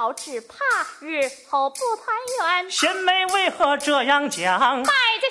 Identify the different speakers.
Speaker 1: 好，只怕日后不团圆。
Speaker 2: 贤妹为何这样讲？
Speaker 1: 拜